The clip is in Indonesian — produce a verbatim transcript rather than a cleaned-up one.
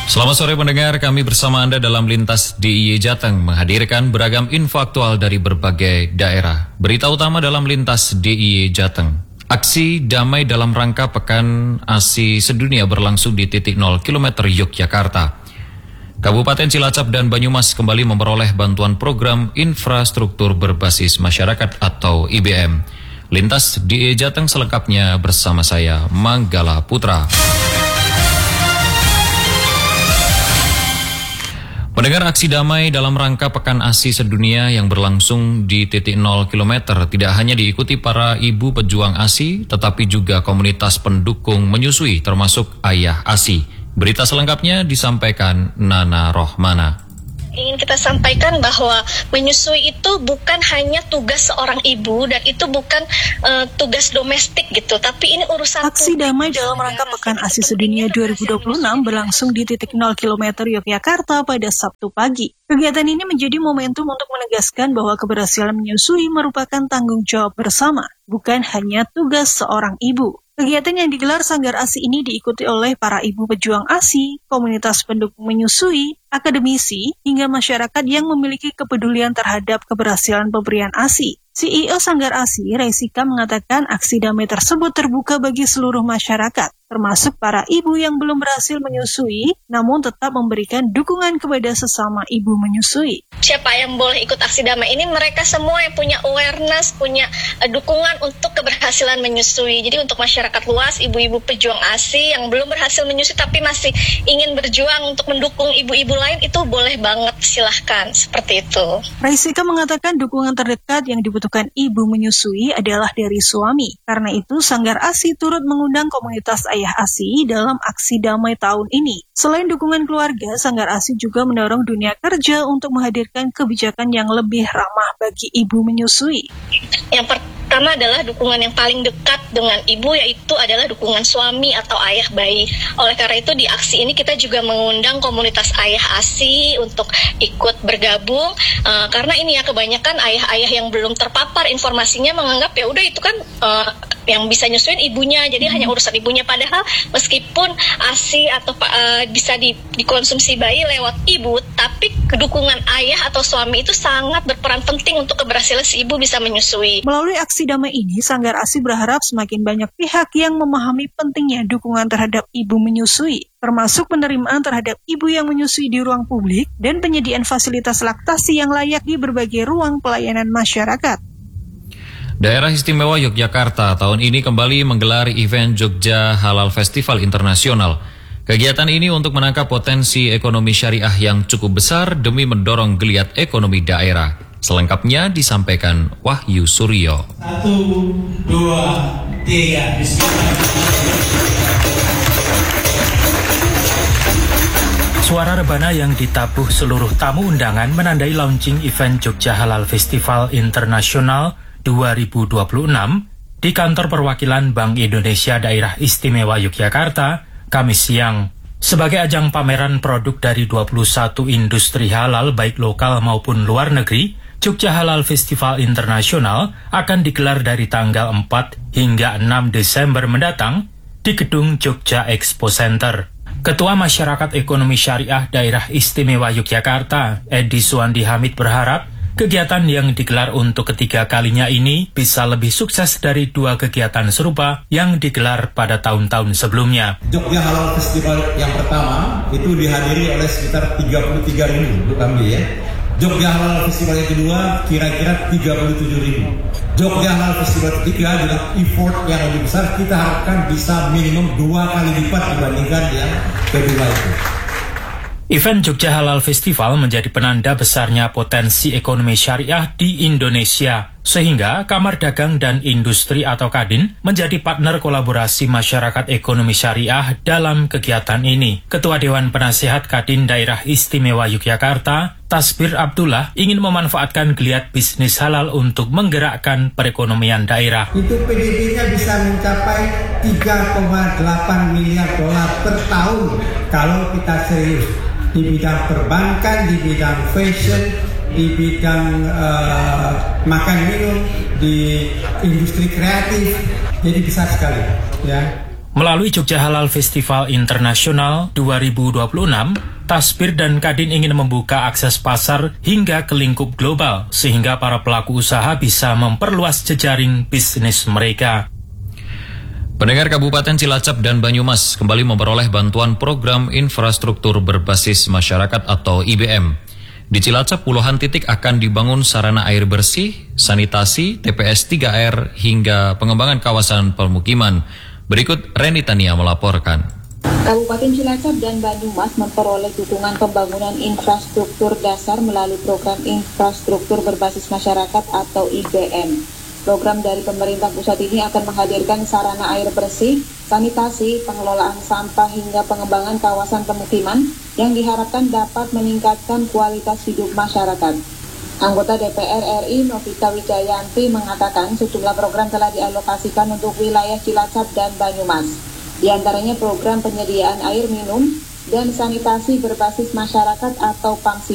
Selamat sore pendengar, kami bersama Anda dalam Lintas D I Y Jateng menghadirkan beragam info aktual dari berbagai daerah. Berita utama dalam Lintas D I Y Jateng. Aksi damai dalam rangka Pekan A S I Sedunia berlangsung di titik nol kilometer Yogyakarta. Kabupaten Cilacap dan Banyumas kembali memperoleh bantuan program infrastruktur berbasis masyarakat atau I B M. Lintas D I Y Jateng selengkapnya bersama saya, Manggala Putra. Pendengar, aksi damai dalam rangka Pekan A S I Sedunia yang berlangsung di titik nol kilometer tidak hanya diikuti para ibu pejuang A S I, tetapi juga komunitas pendukung menyusui termasuk ayah A S I. Berita selengkapnya disampaikan Nana Rohmana. Ingin kita sampaikan bahwa menyusui itu bukan hanya tugas seorang ibu dan itu bukan uh, tugas domestik gitu, tapi ini urusan. Aksi damai dalam rangka Pekan A S I Sedunia dua ribu dua puluh enam berlangsung di titik nol kilometer Yogyakarta pada Sabtu pagi. Kegiatan ini menjadi momentum untuk menegaskan bahwa keberhasilan menyusui merupakan tanggung jawab bersama, bukan hanya tugas seorang ibu. Kegiatan yang digelar Sanggar A S I ini diikuti oleh para ibu pejuang A S I, komunitas pendukung menyusui, akademisi, hingga masyarakat yang memiliki kepedulian terhadap keberhasilan pemberian A S I. C E O Sanggar A S I, Raisika, mengatakan aksi damai tersebut terbuka bagi seluruh masyarakat, termasuk para ibu yang belum berhasil menyusui, namun tetap memberikan dukungan kepada sesama ibu menyusui. Siapa yang boleh ikut aksi damai ini? Mereka semua yang punya awareness, punya uh, dukungan untuk keberhasilan menyusui. Jadi untuk masyarakat luas, ibu-ibu pejuang A S I yang belum berhasil menyusui tapi masih ingin berjuang untuk mendukung ibu-ibu lain, itu boleh banget, silahkan, seperti itu. Raisika mengatakan dukungan terdekat yang dibutuhkan ibu menyusui adalah dari suami. Karena itu, Sanggar A S I turut mengundang komunitas ayah A S I dalam aksi damai tahun ini. Selain dukungan keluarga, Sanggar A S I juga mendorong dunia kerja untuk menghadirkan kebijakan yang lebih ramah bagi ibu menyusui. Yang pertama adalah dukungan yang paling dekat dengan ibu, yaitu adalah dukungan suami atau ayah bayi. Oleh karena itu, di aksi ini kita juga mengundang komunitas ayah A S I untuk ikut bergabung, uh, karena ini ya kebanyakan ayah-ayah yang belum terpapar informasinya menganggap ya udah itu kan uh, yang bisa nyusuin ibunya, jadi hmm. hanya urusan ibunya. Padahal meskipun A S I atau uh, bisa di, dikonsumsi bayi lewat ibu, tapi kedukungan ayah atau suami itu sangat berperan penting untuk keberhasilan si ibu bisa menyusui. Melalui aksi damai ini, Sanggar A S I berharap semakin banyak pihak yang memahami pentingnya dukungan terhadap ibu menyusui, termasuk penerimaan terhadap ibu yang menyusui di ruang publik dan penyediaan fasilitas laktasi yang layak di berbagai ruang pelayanan masyarakat. Daerah Istimewa Yogyakarta tahun ini kembali menggelar event Jogja Halal Festival Internasional. Kegiatan ini untuk menangkap potensi ekonomi syariah yang cukup besar demi mendorong geliat ekonomi daerah. Selengkapnya disampaikan Wahyu Suryo. Satu, dua, tiga, Suara rebana yang ditabuh seluruh tamu undangan menandai launching event Jogja Halal Festival Internasional dua ribu dua puluh enam di kantor perwakilan Bank Indonesia Daerah Istimewa Yogyakarta, Kamis siang. Sebagai ajang pameran produk dari dua puluh satu industri halal baik lokal maupun luar negeri, Jogja Halal Festival Internasional akan digelar dari tanggal empat hingga enam Desember mendatang di Gedung Jogja Expo Center. Ketua Masyarakat Ekonomi Syariah Daerah Istimewa Yogyakarta, Edi Suwandi Hamid, berharap kegiatan yang digelar untuk ketiga kalinya ini bisa lebih sukses dari dua kegiatan serupa yang digelar pada tahun-tahun sebelumnya. Jogja Halal Festival yang pertama itu dihadiri oleh sekitar tiga puluh tiga ribu kami ya. Jogja Halal Festival yang kedua kira-kira tiga puluh tujuh ribu. Jogja Halal Festival ketiga dengan effort yang lebih besar, kita harapkan bisa minimum dua kali lipat dibandingkan yang kedua itu. Event Jogja Halal Festival menjadi penanda besarnya potensi ekonomi syariah di Indonesia, sehingga Kamar Dagang dan Industri atau Kadin menjadi partner kolaborasi masyarakat ekonomi syariah dalam kegiatan ini. Ketua Dewan Penasehat Kadin Daerah Istimewa Yogyakarta, Tasbir Abdullah, ingin memanfaatkan geliat bisnis halal untuk menggerakkan perekonomian daerah. Itu P D B-nya bisa mencapai tiga koma delapan miliar dolar per tahun kalau kita serius. Di bidang perbankan, di bidang fashion, di bidang uh, makan minum, di industri kreatif, jadi besar sekali, ya. Melalui Jogja Halal Festival Internasional dua ribu dua puluh enam, Tasbir dan Kadin ingin membuka akses pasar hingga ke lingkup global, sehingga para pelaku usaha bisa memperluas jejaring bisnis mereka. Pendengar Kabupaten Cilacap dan Banyumas kembali memperoleh bantuan program infrastruktur berbasis masyarakat atau I B M. Di Cilacap, puluhan titik akan dibangun sarana air bersih, sanitasi, T P S tiga R, hingga pengembangan kawasan permukiman. Berikut Reni Tania melaporkan. Kabupaten Cilacap dan Banyumas memperoleh dukungan pembangunan infrastruktur dasar melalui program infrastruktur berbasis masyarakat atau I B M. Program dari pemerintah pusat ini akan menghadirkan sarana air bersih, sanitasi, pengelolaan sampah hingga pengembangan kawasan pemukiman yang diharapkan dapat meningkatkan kualitas hidup masyarakat. Anggota D P R R I Novita Wijayanti mengatakan sejumlah program telah dialokasikan untuk wilayah Cilacap dan Banyumas. Di antaranya program penyediaan air minum dan sanitasi berbasis masyarakat atau PAMSI.